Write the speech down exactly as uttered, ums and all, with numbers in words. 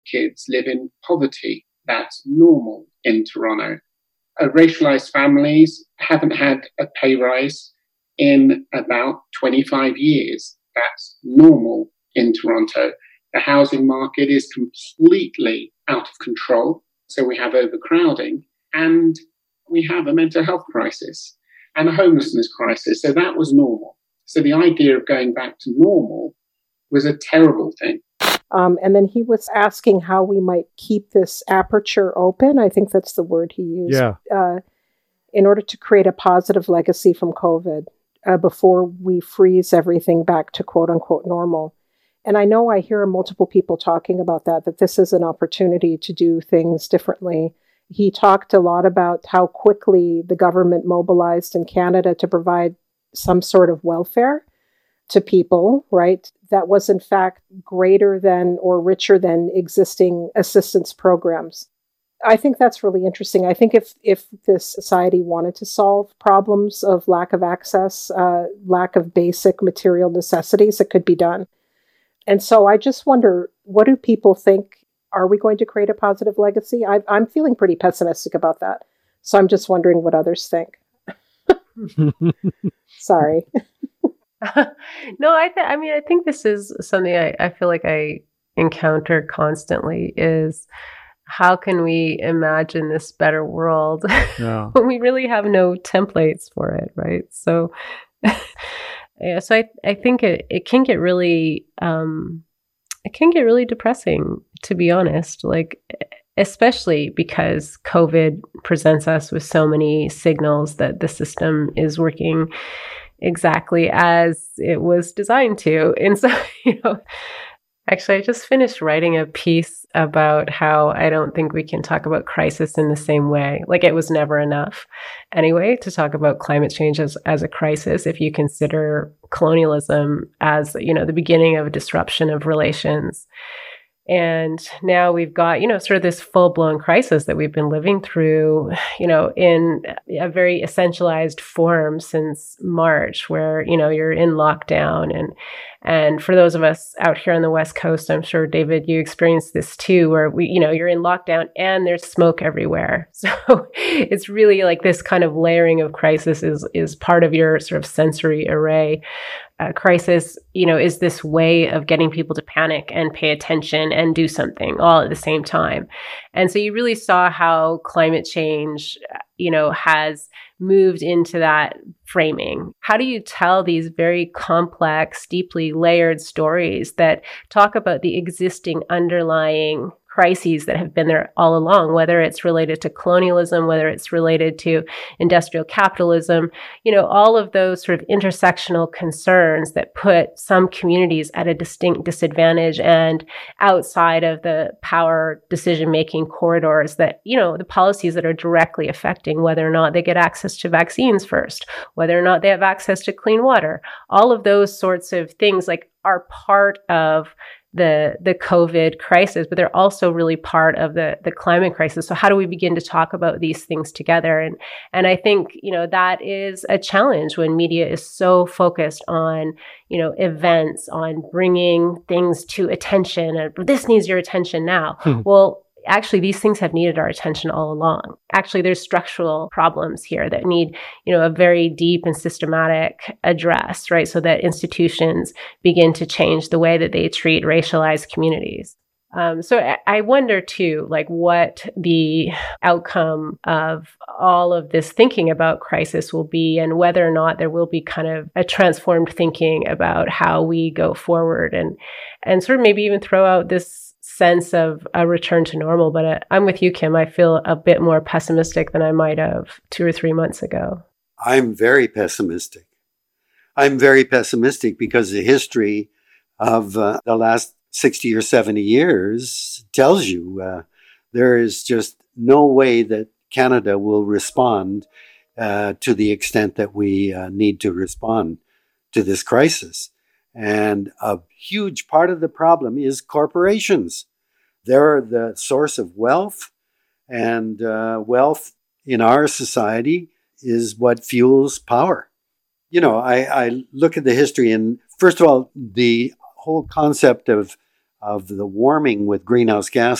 kids live in poverty. That's normal in Toronto. Uh, racialized families haven't had a pay rise in about twenty-five years. That's normal in Toronto. The housing market is completely out of control. So we have overcrowding and we have a mental health crisis and a homelessness crisis. So that was normal. So the idea of going back to normal was a terrible thing. Um, and then he was asking how we might keep this aperture open. I think that's the word he used. Yeah. Uh, in order to create a positive legacy from COVID uh, before we freeze everything back to quote unquote normal. And I know I hear multiple people talking about that, that this is an opportunity to do things differently. He talked a lot about how quickly the government mobilized in Canada to provide some sort of welfare to people, right? That was in fact greater than or richer than existing assistance programs. I think that's really interesting. I think if if this society wanted to solve problems of lack of access, uh, lack of basic material necessities, it could be done. And so I just wonder, what do people think? Are we going to create a positive legacy? I, I'm feeling pretty pessimistic about that. So I'm just wondering what others think. Sorry. No, I th- I mean, I think this is something I, I feel like I encounter constantly is how can we imagine this better world yeah. when we really have no templates for it, right? So, yeah, so I, I think it, it can get really, um, it can get really depressing, to be honest, like, especially because COVID presents us with so many signals that the system is working exactly as it was designed to. And so, you know, actually, I just finished writing a piece about how I don't think we can talk about crisis in the same way. Like it was never enough anyway to talk about climate change as, as a crisis if you consider colonialism as, you know, the beginning of a disruption of relations. And now we've got, you know, sort of this full-blown crisis that we've been living through, you know, in a very essentialized form since March, where, you know, you're in lockdown. And and for those of us out here on the West Coast, I'm sure, David, you experienced this too, where we, you know, you're in lockdown and there's smoke everywhere. So it's really like this kind of layering of crisis is is part of your sort of sensory array. Uh, crisis, you know, is this way of getting people to panic and pay attention and do something all at the same time. And so you really saw how climate change, you know, has moved into that framing. How do you tell these very complex, deeply layered stories that talk about the existing underlying crises that have been there all along, whether it's related to colonialism, whether it's related to industrial capitalism, you know, all of those sort of intersectional concerns that put some communities at a distinct disadvantage and outside of the power decision-making corridors that, you know, the policies that are directly affecting whether or not they get access to vaccines first, whether or not they have access to clean water, all of those sorts of things like are part of the the COVID crisis, but they're also really part of the the climate crisis. So how do we begin to talk about these things together? And and I think, you know, that is a challenge when media is so focused on, you know, events, on bringing things to attention, and this needs your attention now. Hmm. Well, actually, these things have needed our attention all along. Actually, there's structural problems here that need, you know, a very deep and systematic address, right? So that institutions begin to change the way that they treat racialized communities. Um, so I wonder too, like what the outcome of all of this thinking about crisis will be, and whether or not there will be kind of a transformed thinking about how we go forward, and and sort of maybe even throw out this sense of a return to normal. But uh, I'm with you, Kim. I feel a bit more pessimistic than I might have two or three months ago. I'm very pessimistic. I'm very pessimistic because the history of uh, the last sixty or seventy years tells you uh, there is just no way that Canada will respond uh, to the extent that we uh, need to respond to this crisis. And a huge part of the problem is corporations. They're the source of wealth, and uh, wealth in our society is what fuels power. You know, I, I look at the history, and first of all, the whole concept of of the warming with greenhouse gas